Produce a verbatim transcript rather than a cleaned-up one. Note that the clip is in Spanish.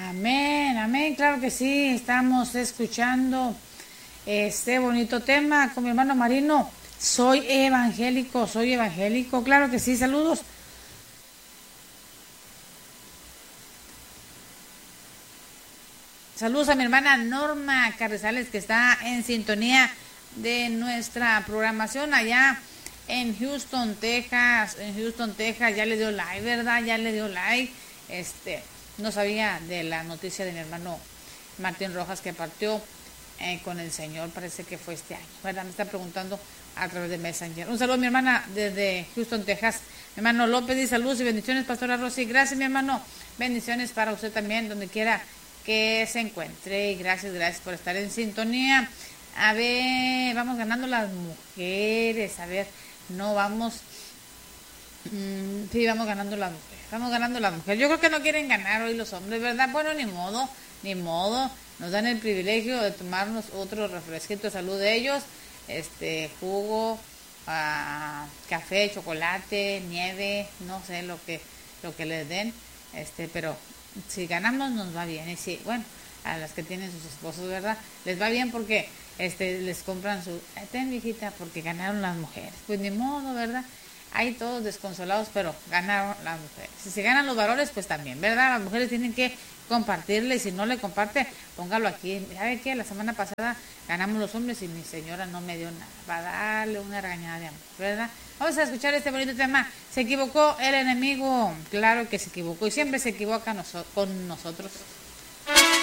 Amén, amén, claro que sí, estamos escuchando este bonito tema con mi hermano Marino. Soy evangélico, soy evangélico, claro que sí, saludos. Saludos a mi hermana Norma Carrizales, que está en sintonía de nuestra programación allá en Houston, Texas. En Houston, Texas, ya le dio like, ¿verdad? Ya le dio like. Este, no sabía de la noticia de mi hermano Martín Rojas que partió eh, con el Señor, parece que fue este año, ¿verdad? Me está preguntando a través de Messenger. Un saludo a mi hermana desde Houston, Texas. Mi hermano López dice saludos y bendiciones, Pastora Rosy. Gracias, mi hermano. Bendiciones para usted también, donde quiera que se encuentre. Y gracias, gracias por estar en sintonía. A ver, vamos ganando las mujeres. A ver, no vamos. Mmm, sí, vamos ganando las mujeres. Vamos ganando las mujeres. Yo creo que no quieren ganar hoy los hombres, ¿verdad? Bueno, ni modo, ni modo. Nos dan el privilegio de tomarnos otro refresquito de salud de ellos. Este, jugo, uh, café, chocolate, nieve, no sé lo que, lo que les den. Este, pero si ganamos nos va bien. Y si, bueno, a las que tienen sus esposos, ¿verdad? Les va bien porque este les compran su, ten viejita, porque ganaron las mujeres. Pues ni modo, ¿verdad? Hay todos desconsolados, pero ganaron las mujeres. Si se ganan los varones, pues también, ¿verdad? Las mujeres tienen que compartirle, y si no le comparte, póngalo aquí. ¿Sabe qué? La semana pasada ganamos los hombres y mi señora no me dio nada. Va a darle una regañada de amor, ¿verdad? Vamos a escuchar este bonito tema. ¿Se equivocó el enemigo? Claro que se equivocó y siempre se equivoca noso- con nosotros.